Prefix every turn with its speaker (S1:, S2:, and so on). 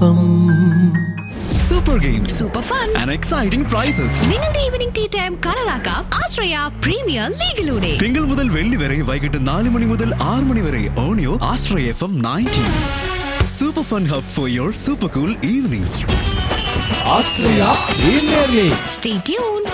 S1: FM.
S2: Super games,
S3: super fun,
S2: and exciting prizes.
S3: നിങ്ങളുടെ evening tea time കളറാക്കാം ആശ്രയ premier ലീഗിലൂടെ.
S2: തിങ്കൾ മുതൽ വെള്ളി വരെ വൈകിട്ട് 4 മണി മുതൽ 6 മണി വരെ ഓണിയോ ആശ്രയ FM 90. Super fun hub for your super cool evenings.
S1: Australia Premier League.
S3: Stay tuned.